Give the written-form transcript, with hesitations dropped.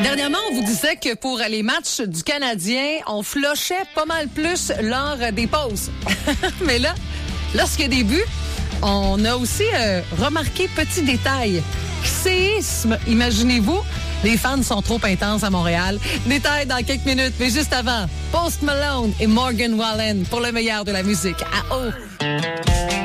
Dernièrement, on vous disait que pour les matchs du Canadien, on flochait pas mal plus lors des pauses. Mais là, lorsqu'il y a des buts, on a aussi remarqué petit détail. Séisme, imaginez-vous. Les fans sont trop intenses à Montréal. Détail dans quelques minutes, mais juste avant, Post Malone et Morgan Wallen pour le meilleur de la musique. À haut.